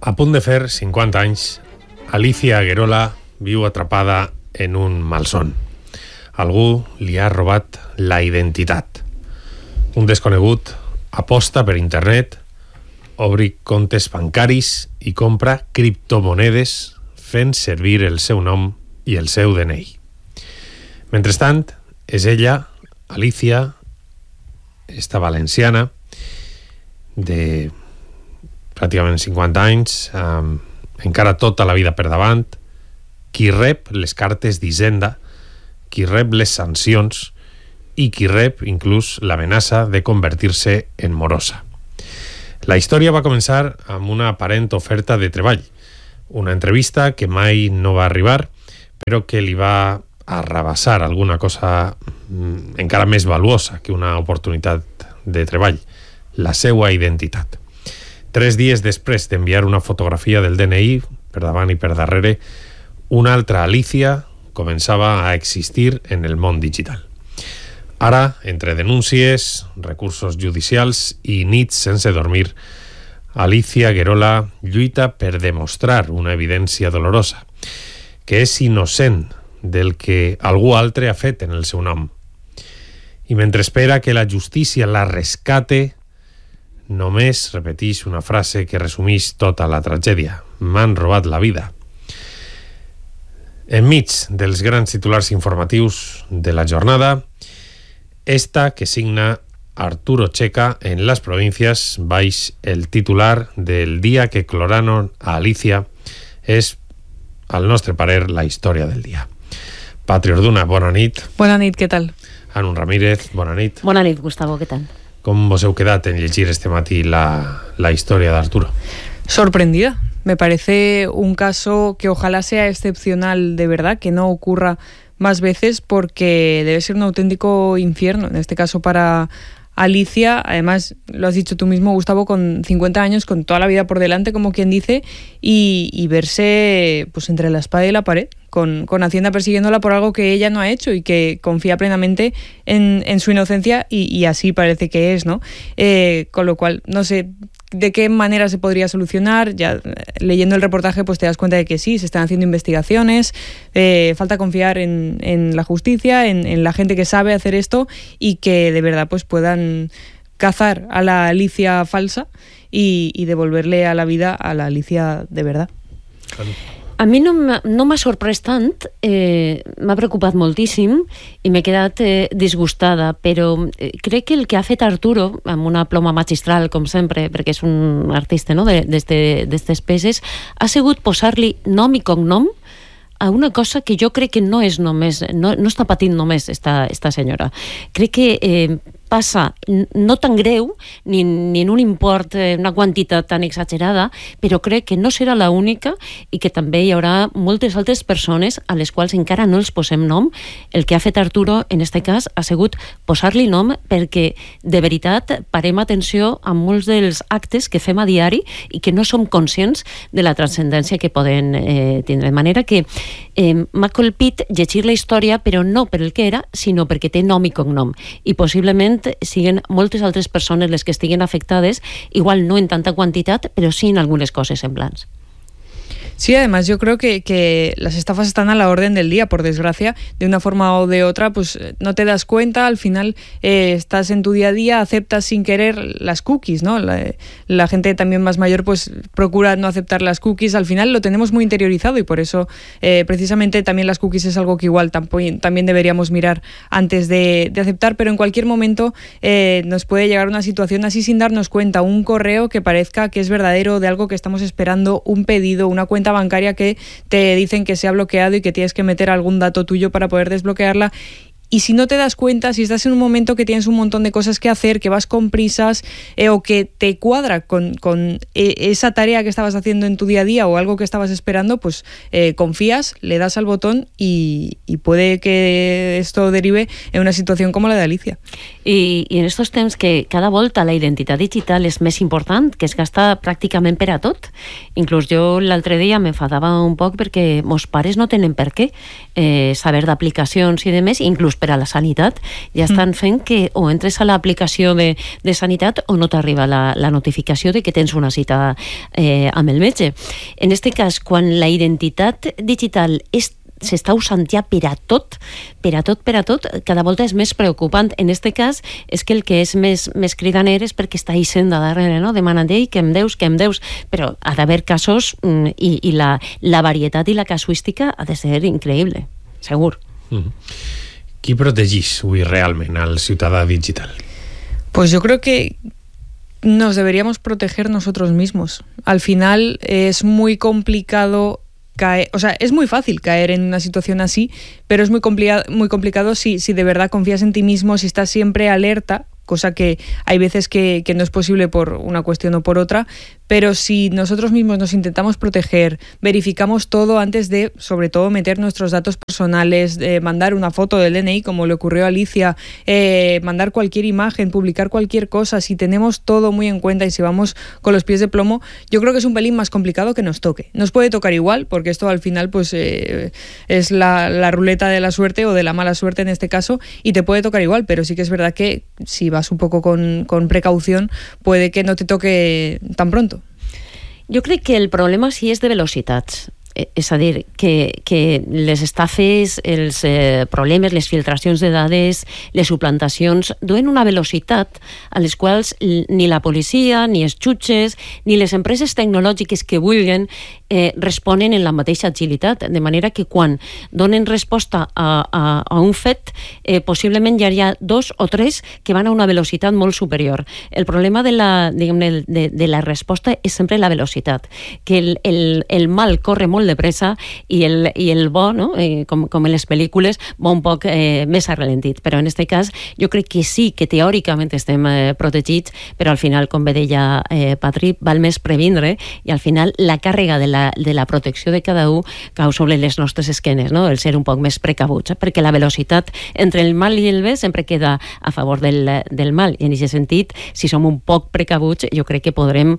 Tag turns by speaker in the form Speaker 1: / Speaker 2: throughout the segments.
Speaker 1: A punt de fer 50 anys, Alicia Guerola viu atrapada en un malson. Algú li ha robat la identitat. Un desconegut aposta per internet, obri comptes bancaris i compra criptomonedes fent servir el seu nom i el seu DNI. Mentrestant, és ella, Alicia, esta valenciana, de pràcticament 50 anys, encara tota la vida per davant, qui rep les cartes d'Hisenda, qui rep les sancions i qui rep inclús l'amenaça de convertir-se en morosa. La història va començar amb una aparent oferta de treball, una entrevista que mai no va arribar, però que li va arrabassar alguna cosa encara més valuosa que una oportunitat de treball, la seva identitat. 3 dies després d'enviar una fotografia del DNI, per davant i per darrere, una altra Alicia començava a existir en el món digital. Ara, entre denúncies, recursos judicials i nits sense dormir, Alicia Guerola lluita per demostrar una evidència dolorosa, que és innocent del que algú altre ha fet en el seu nom. I mentre espera que la justícia la rescate, només repeteix una frase que resumeix tota la tragèdia: m'han robat la vida. Enmig dels grans titulars informatius de la jornada, esta que signa Arturo Checa en Las Provincias baix el titular del dia que cloraron a Alicia, és, al nostre parer, la història del dia. Patri Orduna, bona nit.
Speaker 2: Bona nit, què tal?
Speaker 1: Anu Ramírez, bona nit.
Speaker 3: Bona nit, Gustavo, què tal?
Speaker 1: Com vos heu quedat en llegir este matí la historia de Arturo?
Speaker 2: Sorprendida. Me parece un caso que ojalá sea excepcional de verdad, que no ocurra más veces, porque debe ser un auténtico infierno, en este caso para Alicia. Además, lo has dicho tú mismo, Gustavo, con 50 años, con toda la vida por delante, como quien dice, y verse pues entre la espada y la pared, con Hacienda persiguiéndola por algo que ella no ha hecho y que confía plenamente en su inocencia, y así parece que es, ¿no? Con lo cual, no sé de qué manera se podría solucionar. Ya leyendo el reportaje pues te das cuenta de que sí, se están haciendo investigaciones, falta confiar en la justicia, en la gente que sabe hacer esto y que de verdad pues puedan cazar a la Alicia falsa y devolverle a la vida a la Alicia de verdad.
Speaker 3: A mi no m'ha sorprès tant, m'ha preocupat moltíssim i m'he quedat disgustada, però crec que el que ha fet Arturo, amb una ploma magistral, com sempre, perquè és un artista, no?, d'estes peces, ha sigut posar-li nom i cognom a una cosa que jo crec que no és només, no està patint només esta senyora. Crec que passa no tan greu ni en un import, una quantitat tan exagerada, però crec que no serà l'única i que també hi haurà moltes altres persones a les quals encara no els posem nom. El que ha fet Arturo en aquest cas ha sigut posar-li nom, perquè de veritat parem atenció a molts dels actes que fem a diari i que no som conscients de la transcendència que poden tindre. De manera que m'ha colpit llegir la història, però no per el que era, sinó perquè té nom i cognom, i possiblement siguen moltes altres persones les que estiguen afectades, igual no en tanta quantitat, però sí en algunes coses semblants.
Speaker 2: Sí, además yo creo que las estafas están a la orden del día, por desgracia, de una forma o de otra, pues no te das cuenta, al final estás en tu día a día, aceptas sin querer las cookies, ¿no? La gente también más mayor pues procura no aceptar las cookies, al final lo tenemos muy interiorizado y por eso precisamente también las cookies es algo que igual también deberíamos mirar antes de aceptar, pero en cualquier momento nos puede llegar una situación así sin darnos cuenta, un correo que parezca que es verdadero, de algo que estamos esperando, un pedido, una cuenta bancaria que te dicen que se ha bloqueado y que tienes que meter algún dato tuyo para poder desbloquearla. Y si no te das cuenta, si estás en un momento que tienes un montón de cosas que hacer, que vas con prisas o que te cuadra con esa tarea que estabas haciendo en tu día a día o algo que estabas esperando, pues confías, le das al botón y puede que esto derive en una situación como la de Alicia.
Speaker 3: I en estos temps que cada volta la identitat digital és més important, que es gasta pràcticament per a tot. Inclús jo l'altre dia m'enfadava un poc perquè mos pares no tenen per què saber d'aplicacions i de més, inclús per a la sanitat, ja estan fent que o entres a l'aplicació de sanitat o no t'arriba la notificació de que tens una cita amb el metge. En aquest cas, quan la identitat digital s'està usant ja per a tot, cada volta és més preocupant. En aquest cas, és que el que és més cridaner és perquè està Hisenda darrere, no? Demanant, que em deus, però ha d'haver casos i la varietat i la casuística ha de ser increïble, segur.
Speaker 1: Qui protegeix avui realment al ciutadà digital?
Speaker 2: Pues yo creo que nos deberíamos proteger nosotros mismos. Al final es muy complicado caer, o sea, es muy fácil caer en una situación así, pero es muy complicado si de verdad confías en ti mismo, si estás siempre alerta, cosa que hay veces que no es posible por una cuestión o por otra, pero si nosotros mismos nos intentamos proteger, verificamos todo antes de, sobre todo, meter nuestros datos personales, mandar una foto del DNI, como le ocurrió a Alicia, mandar cualquier imagen, publicar cualquier cosa, si tenemos todo muy en cuenta y si vamos con los pies de plomo, yo creo que es un pelín más complicado que nos toque. Nos puede tocar igual, porque esto al final pues es la ruleta de la suerte o de la mala suerte en este caso, y te puede tocar igual, pero sí que es verdad que si vas un poco con precaución, puede que no te toque tan pronto.
Speaker 3: Jo crec que el problema sí és de velocitats. És a dir, que les estafes, els problemes, les filtracions de dades, les suplantacions duen una velocitat a les quals ni la policia, ni els jutges, ni les empreses tecnològiques que vulguin responen en la mateixa agilitat, de manera que quan donen resposta a un fet, possiblement hi ha 2 o 3 que van a una velocitat molt superior. El problema de la resposta és sempre la velocitat, que el mal corre molt de pressa i el bo, no? Com en les pel·lícules, va un poc més arrelentit. Però en aquest cas jo crec que sí que teòricament estem protegits, però al final, com bé deia Patri, val més previndre i al final la càrrega de la protecció de cada un cau sobre les nostres esquenes, no? El ser un poc més precabuts, perquè la velocitat entre el mal i el bé sempre queda a favor del mal, i en aquest sentit, si som un poc precabuts, jo crec que podrem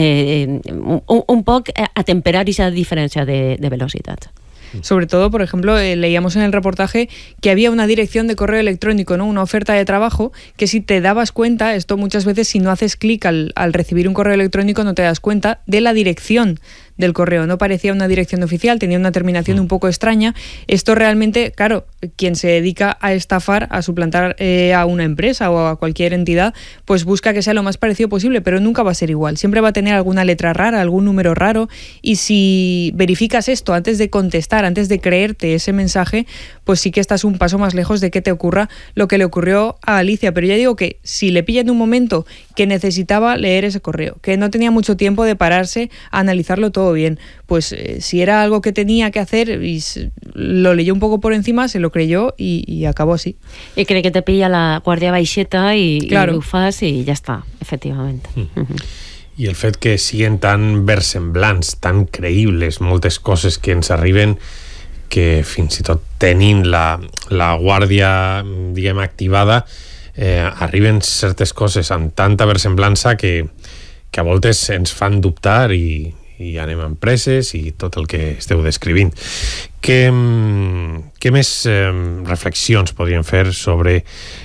Speaker 3: un poc atemperar aquesta diferència de velocidad.
Speaker 2: Sobre todo, por ejemplo, leíamos en el reportaje que había una dirección de correo electrónico, ¿no? Una oferta de trabajo que si te dabas cuenta, esto muchas veces si no haces clic al recibir un correo electrónico no te das cuenta de la dirección del correo, no parecía una dirección oficial, tenía una terminación un poco extraña. Esto realmente, claro, quien se dedica a estafar, a suplantar a una empresa o a cualquier entidad, pues busca que sea lo más parecido posible, pero nunca va a ser igual, siempre va a tener alguna letra rara, algún número raro, y si verificas esto antes de contestar, antes de creerte ese mensaje, pues sí que estás un paso más lejos de que te ocurra lo que le ocurrió a Alicia. Pero ya digo que si le pilla en un momento que necesitaba leer ese correo, que no tenía mucho tiempo de pararse a analizarlo todo bien, pues si era algo que tenía que hacer y lo leyó un poco por encima, se lo creyó y acabó así.
Speaker 3: I crec que te pilla la guàrdia baixeta i
Speaker 2: claro.
Speaker 3: Ho fas i ja està, efectivament.
Speaker 1: I el fet que siguin tan versemblants, tan creïbles moltes coses que ens arriben, que fins i tot tenint la guàrdia, diguem, activada, arriben certes coses amb tanta versemblança que a voltes ens fan dubtar i anem a empreses i tot el que esteu descrivint. Què més reflexions podríem fer sobre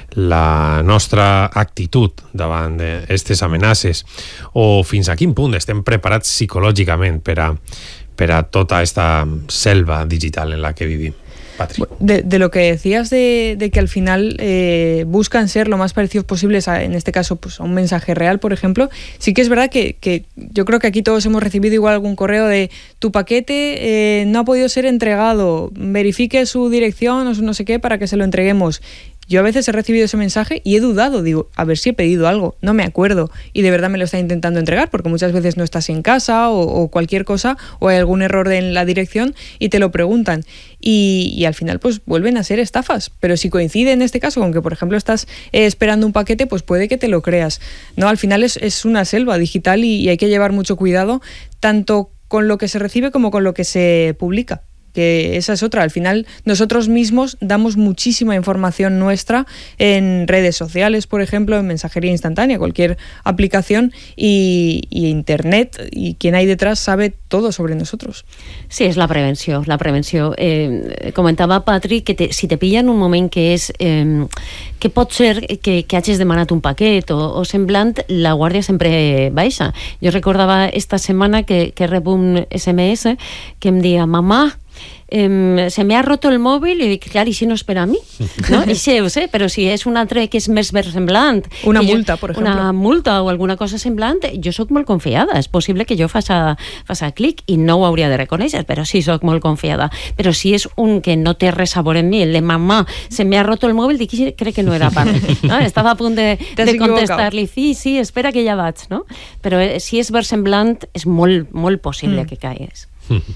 Speaker 1: la nostra actitud davant d'aquestes amenaces, o fins a quin punt estem preparats psicològicament per a tota esta selva digital en la que vivim? Patri.
Speaker 2: De lo que decías de que al final buscan ser lo más parecidos posibles en este caso pues a un mensaje real, por ejemplo, sí que es verdad que yo creo que aquí todos hemos recibido igual algún correo de tu paquete no ha podido ser entregado, verifique su dirección o no sé qué para que se lo entreguemos. Yo a veces he recibido ese mensaje y he dudado, digo, a ver si he pedido algo, no me acuerdo, y de verdad me lo está intentando entregar, porque muchas veces no estás en casa o cualquier cosa, o hay algún error en la dirección y te lo preguntan. Y al final pues vuelven a ser estafas, pero si coincide en este caso con que por ejemplo estás esperando un paquete, pues puede que te lo creas, ¿no? Al final es una selva digital y hay que llevar mucho cuidado tanto con lo que se recibe como con lo que se publica. que esa es otra. Al final, nosotros mismos damos muchísima información nuestra en redes sociales, por ejemplo, en mensajería instantánea, cualquier aplicación, y Internet, y quien hay detrás sabe todo sobre nosotros.
Speaker 3: Sí, és la prevenció. Comentava Patri que si te pillen un moment que és que pot ser que hagis demanat un paquet o semblant, la guàrdia sempre baixa. Jo recordava esta setmana que rep un SMS que em deia: mamà, se me ha roto el móvil, i dic, clar, i si no és per a mi, no? I sí, ho sé, però si és un altre que és més versemblant,
Speaker 2: una multa, per exemple,
Speaker 3: una multa o alguna cosa semblant, jo sóc molt confiada. És possible que jo faça clic i no ho hauria de reconèixer, però sí sóc molt confiada. Però si és un que no té res a veure amb mi, el de mamà, se me ha roto el móvil, dic, crec que no era part, no? Estava a punt de contestar-li, sí, espera que ja vaig, no? Però si és versemblant, és molt, molt possible que caigues.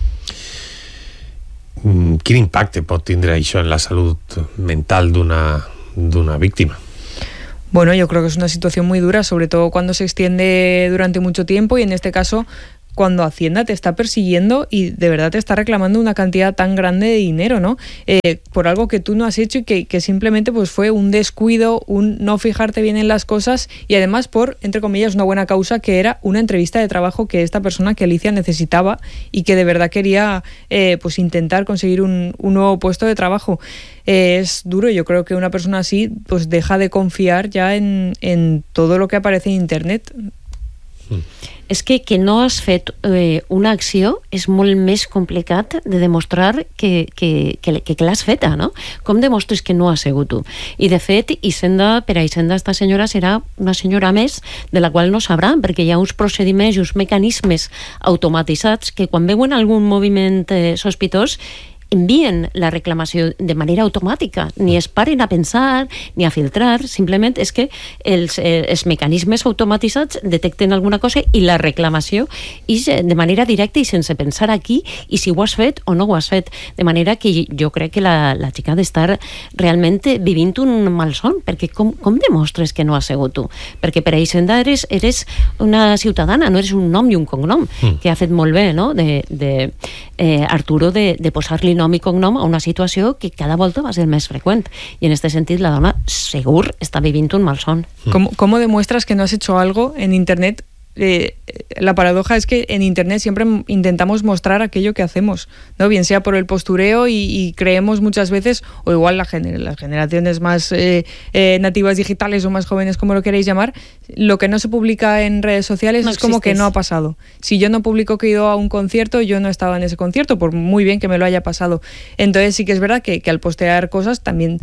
Speaker 1: Quin impacte pot tindre això en la salut mental d'una víctima?
Speaker 2: Bueno, yo creo que es una situación muy dura, sobre todo cuando se extiende durante mucho tiempo, y en este caso cuando Hacienda te está persiguiendo y de verdad te está reclamando una cantidad tan grande de dinero, ¿no? Por algo que tú no has hecho y que simplemente pues fue un descuido, un no fijarte bien en las cosas, y además por, entre comillas, una buena causa, que era una entrevista de trabajo que esta persona, que Alicia, necesitaba y que de verdad quería pues intentar conseguir un nuevo puesto de trabajo. Es duro. Yo creo que una persona así pues deja de confiar ya en todo lo que aparece en Internet.
Speaker 3: És que no has fet una acció és molt més complicat de demostrar que l'has feta, no? Com demostres que no has sigut tu? I de fet, per a Hisenda esta senyora serà una senyora més de la qual no sabran, perquè hi ha uns procediments i uns mecanismes automatitzats que quan veuen algun moviment sospitós envien la reclamació de manera automàtica, ni es paren a pensar ni a filtrar, simplement és que els mecanismes automatitzats detecten alguna cosa i la reclamació és de manera directa i sense pensar aquí i si ho has fet o no ho has fet, de manera que jo crec que la xica ha d'estar realment vivint un malson, perquè com demostres que no has sigut tu? Perquè per a Hisenda eres una ciutadana, no eres un nom i un cognom, que ha fet molt bé, no?, de Arturo, de posar-li nom i cognom a una situació que cada volta va ser més freqüent, i en este sentit la dona segur està vivint un malson.
Speaker 2: ¿Cómo demuestras que no has hecho algo en Internet? La paradoja es que en Internet siempre intentamos mostrar aquello que hacemos, ¿no? Bien sea por el postureo y creemos muchas veces, o igual las generaciones más nativas digitales o más jóvenes, como lo queréis llamar, lo que no se publica en redes sociales no es como que no ha pasado. Si yo no publico que he ido a un concierto, yo no estaba en ese concierto, por muy bien que me lo haya pasado. Entonces sí que es verdad que al postear cosas también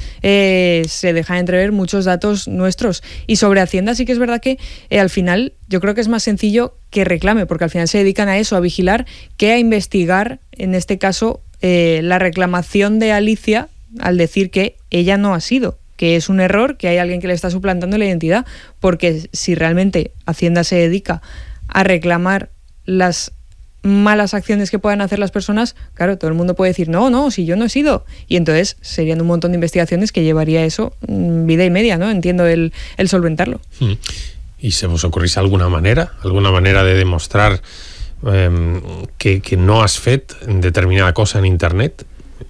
Speaker 2: se deja entrever muchos datos nuestros. Y sobre Hacienda sí que es verdad que al final yo creo que es más sencillo que reclame, porque al final se dedican a eso, a vigilar, que a investigar, en este caso, la reclamación de Alicia al decir que ella no ha sido, que es un error, que hay alguien que le está suplantando la identidad, porque si realmente Hacienda se dedica a reclamar las malas acciones que puedan hacer las personas, claro, todo el mundo puede decir, no, si yo no he sido, y entonces serían un montón de investigaciones que llevaría eso vida y media, ¿no? Entiendo el solventarlo.
Speaker 1: ¿Y se os ocurrís alguna manera de demostrar que no has fet determinada cosa en Internet?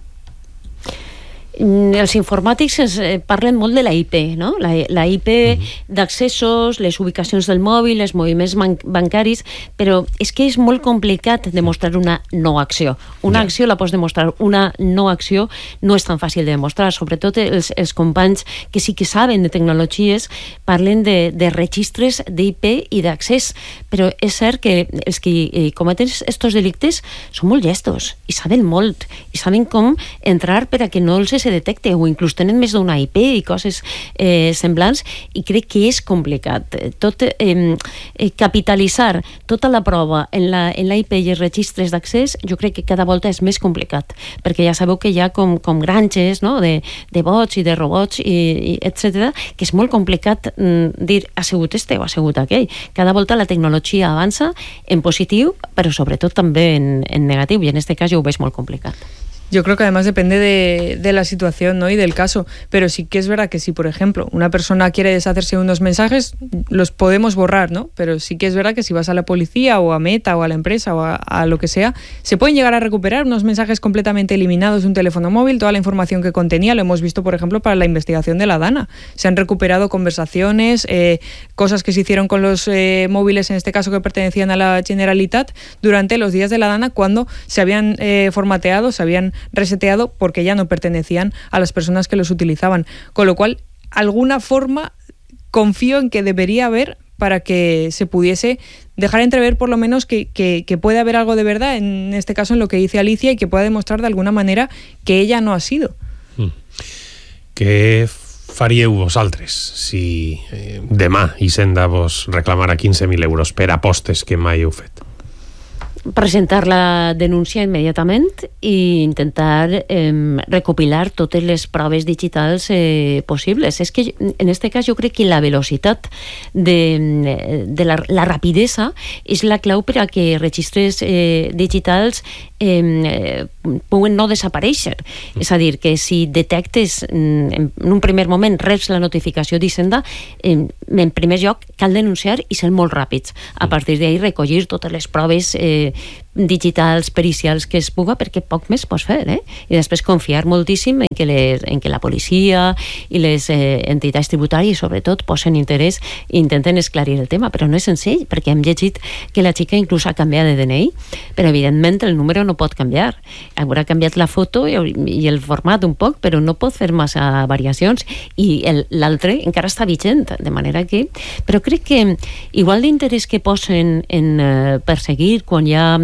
Speaker 3: Els informàtics parlen molt de la IP, no? La IP d'accessos, les ubicacions del mòbil, els moviments bancaris, però és que és molt complicat demostrar una no acció. Una acció la pots demostrar, una no acció no és tan fàcil de demostrar. Sobretot els companys que sí que saben de tecnologies parlen de registres d'IP i d'accés, però és cert que els que cometen estos delictes són molt llestos i saben molt, i saben com entrar per a que no els se detecte, o inclús tenen més d'una IP i coses semblants, i crec que és complicat. Capitalitzar tota la prova en la IP i els registres d'accés, jo crec que cada volta és més complicat, perquè ja sabeu que hi ha com granges, no?, de bots i de robots, etc., que és molt complicat dir ha sigut este o ha sigut aquell. Cada volta la tecnologia avança en positiu, però sobretot també en negatiu, i en aquest cas jo ho veig molt complicat.
Speaker 2: Yo creo que además depende de la situación, ¿no? Y del caso, pero sí que es verdad que si, por ejemplo, una persona quiere deshacerse de unos mensajes, los podemos borrar, ¿no? Pero sí que es verdad que si vas a la policía o a Meta o a la empresa o a lo que sea, se pueden llegar a recuperar unos mensajes completamente eliminados de un teléfono móvil, toda la información que contenía. Lo hemos visto, por ejemplo, para la investigación de la DANA. Se han recuperado conversaciones, cosas que se hicieron con los móviles, en este caso que pertenecían a la Generalitat, durante los días de la DANA, cuando se habían formateado, se habían reseteado porque ya no pertenecían a las personas que los utilizaban. Con lo cual, alguna forma confío en que debería haber para que se pudiese dejar entrever por lo menos que puede haber algo de verdad, en este caso en lo que dice Alicia, y que pueda demostrar de alguna manera que ella no ha sido.
Speaker 1: Què faríeu vosaltres si demà Hisenda vos reclamara 15.000 euros per apostes que mai heu fet?
Speaker 3: Presentar la denúncia immediatament i intentar recopilar totes les proves digitals possibles. És que en aquest cas jo crec que la velocitat de la rapidesa és la clau per a que registres digitals puguen no desaparèixer. És a dir, que si detectes en un primer moment reps la notificació d'Hisenda, en primer lloc cal denunciar i ser molt ràpids. A partir d'ahir recollir totes les proves digitals, pericials que es puga, perquè poc més pots fer, i després confiar moltíssim en que la policia i les entitats tributàries sobretot posen interès i intenten esclarir el tema, però no és senzill, perquè hem llegit que la xica inclús ha canviat de DNI, però evidentment el número no pot canviar, haurà canviat la foto i el format un poc, però no pot fer massa variacions, i l'altre encara està vigent, de manera que... Però crec que igual d'interès que posen en perseguir quan hi ha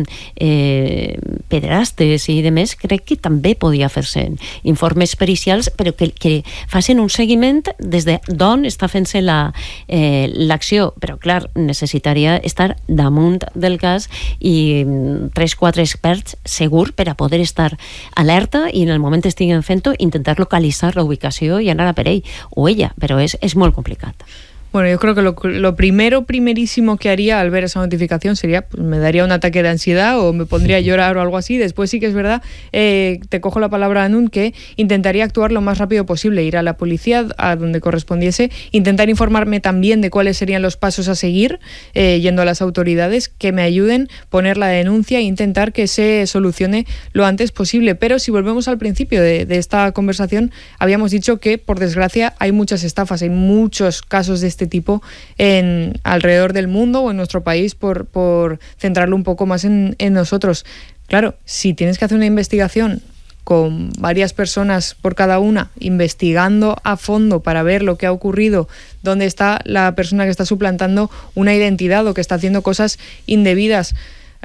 Speaker 3: pederastes i demés, crec que també podia fer-se informes pericials, però que facin un seguiment des d'on està fent-se l'acció, però clar, necessitaria estar damunt del cas i 3-4 experts segur per a poder estar alerta i en el moment que estiguen fent-ho intentar localitzar la ubicació i anar a per ell o ella, però és molt complicat.
Speaker 2: Bueno, yo creo que lo primerísimo que haría al ver esa notificación sería, pues me daría un ataque de ansiedad o me pondría a llorar o algo así. Después sí que es verdad, te cojo la palabra, Anun, que intentaría actuar lo más rápido posible, ir a la policía, a donde correspondiese, intentar informarme también de cuáles serían los pasos a seguir, yendo a las autoridades, que me ayuden, poner la denuncia e intentar que se solucione lo antes posible. Pero si volvemos al principio de esta conversación, habíamos dicho que, por desgracia, hay muchas estafas, hay muchos casos de este tipo alrededor del mundo o en nuestro país, por centrarlo un poco más en nosotros. Claro, si tienes que hacer una investigación con varias personas por cada una, investigando a fondo para ver lo que ha ocurrido, dónde está la persona que está suplantando una identidad o que está haciendo cosas indebidas,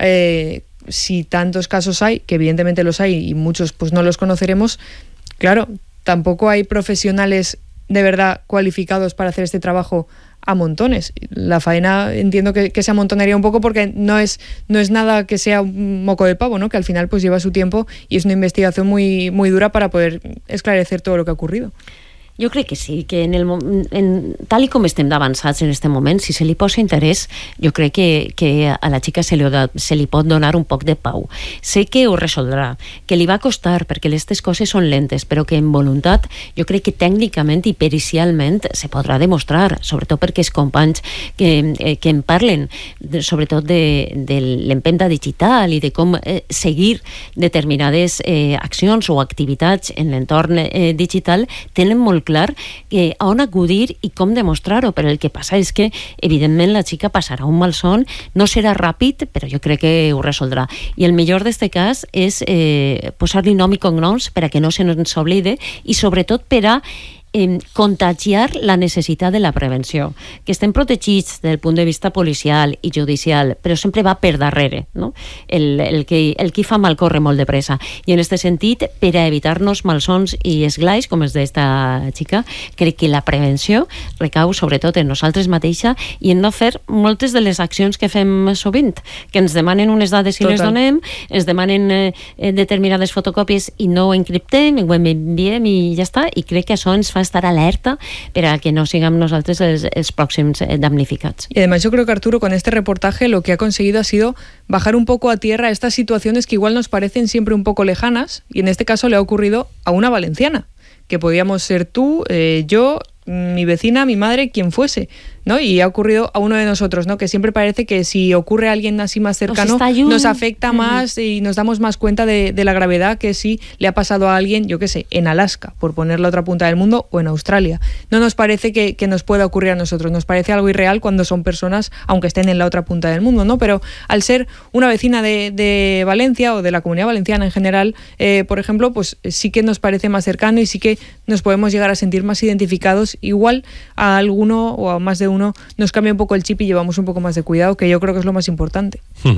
Speaker 2: si tantos casos hay, que evidentemente los hay y muchos pues no los conoceremos, claro, tampoco hay profesionales de verdad cualificados para hacer este trabajo a montones. La faena entiendo que se amontonaría un poco porque no es nada que sea un moco de pavo, ¿no? Que al final pues lleva su tiempo y es una investigación muy, muy dura para poder esclarecer todo lo que ha ocurrido.
Speaker 3: Jo crec que sí, que tal com estem d'avançats en aquest moment, si se li posa interès, jo crec que a la xica se li pot donar un poc de pau. Sé que ho resoldrà, que li va costar, perquè aquestes coses són lentes, però que en voluntat jo crec que tècnicament i pericialment se podrà demostrar, sobretot perquè els companys que en parlen, sobretot de l'empenta digital i de com seguir determinades accions o activitats en l'entorn digital, tenen molt clar a on acudir i com demostrar-ho, però el que passa és que evidentment la xica passarà un malson, no serà ràpid, però jo crec que ho resoldrà. I el millor d'aquest cas és posar-li nom i cognoms per a que no se ens oblide i sobretot per a contagiar la necessitat de la prevenció, que estem protegits del punt de vista policial i judicial, però sempre va per darrere, no? El qui fa mal corre molt de pressa, i en aquest sentit, per a evitar-nos malsons i esglais com els d'esta xica, crec que la prevenció recau sobretot en nosaltres mateixa i en no fer moltes de les accions que fem sovint, que ens demanen unes dades i les donem, ens demanen determinades fotocòpies i no ho encriptem, ho enviem i ja està, i crec que això ens fa fa estar alerta per a que no siguem nosaltres els pròxims damnificats.
Speaker 2: Y además yo creo que Arturo con este reportaje lo que ha conseguido ha sido bajar un poco a tierra estas situaciones que igual nos parecen siempre un poco lejanas, y en este caso le ha ocurrido a una valenciana, que podíamos ser tú, yo, mi vecina, mi madre, quien fuese, ¿no? Y ha ocurrido a uno de nosotros, ¿no? Que siempre parece que si ocurre a alguien así más cercano nos afecta más y nos damos más cuenta de la gravedad que si le ha pasado a alguien, yo qué sé, en Alaska, por poner la otra punta del mundo, o en Australia. No nos parece que nos pueda ocurrir a nosotros, nos parece algo irreal cuando son personas, aunque estén en la otra punta del mundo, ¿no? Pero al ser una vecina de Valencia o de la Comunidad Valenciana en general, por ejemplo, pues sí que nos parece más cercano y sí que nos podemos llegar a sentir más identificados. Igual a alguno o a más de uno nos cambia un poco el chip y llevamos un poco más de cuidado, que yo creo que és lo més important.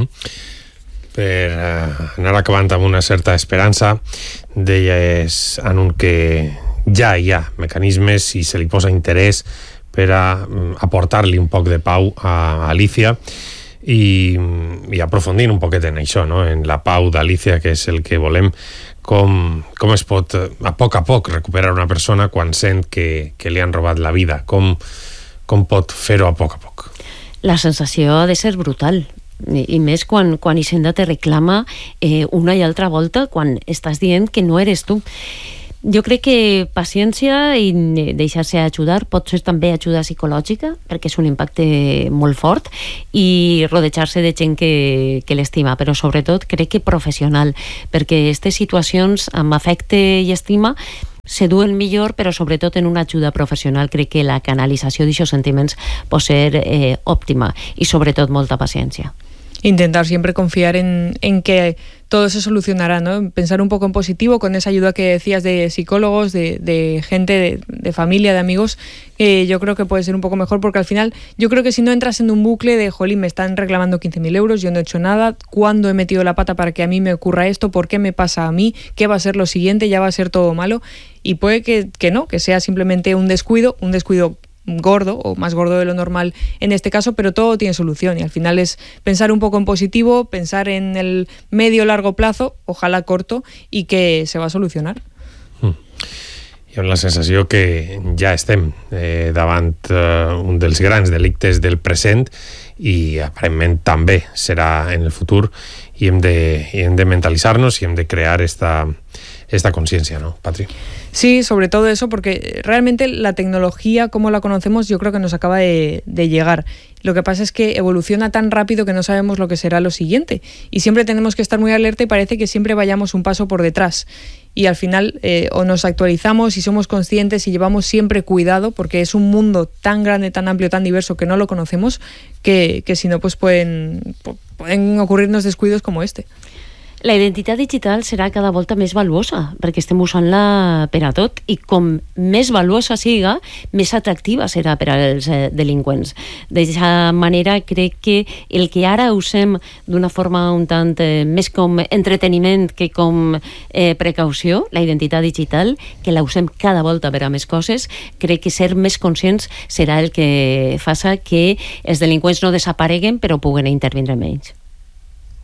Speaker 1: Per anar acabant amb una certa esperança, deies en un que ja hi ha mecanismes i se li posa interès per a aportar-li un poc de pau a Alicia i aprofundint un poquet en això, no? En la pau d'Alicia, que és el que volem, com es pot a poc recuperar una persona quan sent que li han robat la vida, com pot fer-ho a poc.
Speaker 3: La sensació ha de ser brutal, i més quan Hisenda te reclama una i altra volta quan estàs dient que no eres tu. Jo crec que paciència i deixar-se ajudar pot ser també ajuda psicològica, perquè és un impacte molt fort, i rodejar-se de gent que l'estima, però sobretot crec que professional, perquè aquestes situacions amb afecte i estima se duen millor, però sobretot en una ajuda professional. Crec que la canalització d'aquests sentiments pot ser òptima, i sobretot molta paciència.
Speaker 2: Intentar siempre confiar en que todo se solucionará, ¿no? Pensar un poco en positivo con esa ayuda que decías de psicólogos, de gente, de familia, de amigos, yo creo que puede ser un poco mejor, porque al final yo creo que si no entras en un bucle de jolín, me están reclamando 15.000 euros, yo no he hecho nada, ¿cuándo he metido la pata para que a mí me ocurra esto? ¿Por qué me pasa a mí? ¿Qué va a ser lo siguiente? ¿Ya va a ser todo malo? Y puede que no, que sea simplemente un descuido gordo o más gordo de lo normal en este caso, pero todo tiene solución, y al final es pensar un poco en positivo, pensar en el medio largo plazo, ojalá corto, y que se va a solucionar.
Speaker 1: Hi ha la sensació que ja estem davant un dels grans delictes del present, i aparentment també serà en el futur, i hem de mentalitzar-nos i hem de crear esta conciencia, ¿no, Patri?
Speaker 2: Sí, sobre todo eso, porque realmente la tecnología como la conocemos yo creo que nos acaba de llegar. Lo que pasa es que evoluciona tan rápido que no sabemos lo que será lo siguiente, y siempre tenemos que estar muy alerta, y parece que siempre vayamos un paso por detrás, y al final o nos actualizamos y somos conscientes y llevamos siempre cuidado, porque es un mundo tan grande, tan amplio, tan diverso que no lo conocemos, que si no pues pueden ocurrirnos descuidos como este.
Speaker 3: La identitat digital serà cada volta més valuosa, perquè estem usant-la per a tot, i com més valuosa siga, més atractiva serà per als delinqüents. D'aquesta manera, crec que el que ara usem d'una forma un tant més com entreteniment que com precaució, la identitat digital, que la usem cada volta per a més coses, crec que ser més conscients serà el que faça que els delinqüents no desapareguen, però puguen intervindre menys.